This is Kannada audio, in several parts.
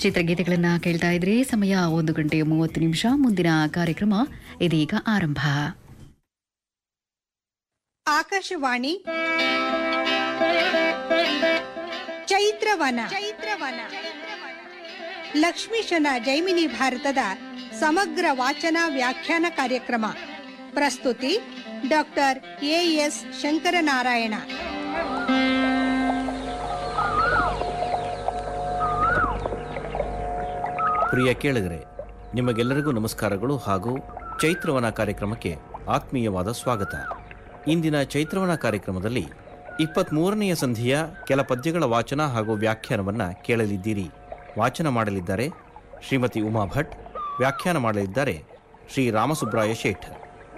ಚಿತ್ರಗೀತೆಗಳನ್ನು ಕೇಳ್ತಾ ಇದ್ರೆ ಸಮಯ 1:30 ಮುಂದಿನ ಕಾರ್ಯಕ್ರಮ ಇದೀಗ ಆರಂಭ. ಆಕಾಶವಾಣಿ ಚೈತ್ರವನ ಲಕ್ಷ್ಮೀಶನ ಜೈಮಿನಿ ಭಾರತದ ಸಮಗ್ರ ವಾಚನ ವ್ಯಾಖ್ಯಾನ ಕಾರ್ಯಕ್ರಮ. ಪ್ರಸ್ತುತಿ ಡಾಕ್ಟರ್ ಎಎಸ್ ಶಂಕರನಾರಾಯಣ. ಪ್ರಿಯ ಕೇಳಿಗರೆ, ನಿಮಗೆಲ್ಲರಿಗೂ ನಮಸ್ಕಾರಗಳು ಹಾಗೂ ಚೈತ್ರವನ ಕಾರ್ಯಕ್ರಮಕ್ಕೆ ಆತ್ಮೀಯವಾದ ಸ್ವಾಗತ. ಇಂದಿನ ಚೈತ್ರವನ ಕಾರ್ಯಕ್ರಮದಲ್ಲಿ 23ನೆಯ ಸಂಧಿಯ ಕೆಲ ಪದ್ಯಗಳ ವಾಚನ ಹಾಗೂ ವ್ಯಾಖ್ಯಾನವನ್ನು ಕೇಳಲಿದ್ದೀರಿ. ವಾಚನ ಮಾಡಲಿದ್ದಾರೆ ಶ್ರೀಮತಿ ಉಮಾ ಭಟ್, ವ್ಯಾಖ್ಯಾನ ಮಾಡಲಿದ್ದಾರೆ ಶ್ರೀ ರಾಮಸುಬ್ರಾಯ ಶೇಠ್.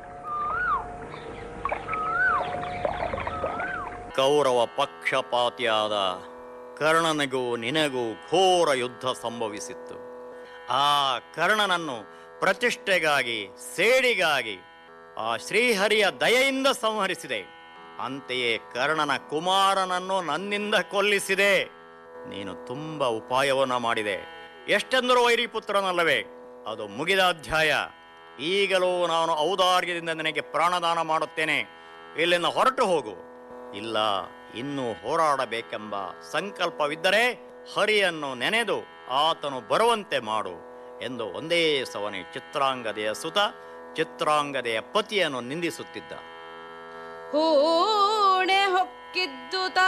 ಕೌರವ ಪಕ್ಷಪಾತಿಯಾದ ಕರ್ಣನಿಗೂ ನಿನಗೂ ಘೋರ ಯುದ್ಧ ಸಂಭವಿಸಿತ್ತು. ಆ ಕರ್ಣನನ್ನು ಪ್ರತಿಷ್ಠೆಗಾಗಿ, ಸೇಡಿಗಾಗಿ ಆ ಶ್ರೀಹರಿಯ ದಯೆಯಿಂದ ಸಂಹರಿಸಿದೆ. ಅಂತೆಯೇ ಕರ್ಣನ ಕುಮಾರನನ್ನು ನನ್ನಿಂದ ಕೊಲ್ಲಿಸಿದೆ. ನೀನು ತುಂಬ ಉಪಾಯವನ್ನು ಮಾಡಿದೆ. ಎಷ್ಟೆಂದರೂ ವೈರಿಪುತ್ರನಲ್ಲವೇ? ಅದು ಮುಗಿದ ಅಧ್ಯಾಯ. ಈಗಲೂ ನಾನು ಔದಾರ್ಯದಿಂದ ನಿನಗೆ ಪ್ರಾಣದಾನ ಮಾಡುತ್ತೇನೆ. ಇಲ್ಲಿಂದ ಹೊರಟು ಹೋಗು. ಇಲ್ಲ, ಇನ್ನೂ ಹೋರಾಡಬೇಕೆಂಬ ಸಂಕಲ್ಪವಿದ್ದರೆ ಹರಿಯನ್ನು ನೆನೆದು ಆತನು ಬರುವಂತೆ ಮಾಡು ಎಂದು ಒಂದೇ ಸವನೆ ಚಿತ್ರಾಂಗದೆಯ ಸುತ ಚಿತ್ರಾಂಗದೆಯ ಪತಿಯನ್ನು ನಿಂದಿಸುತ್ತಿದ್ದ. ಹೂಣೆ ಹೊಕ್ಕಿದ್ದು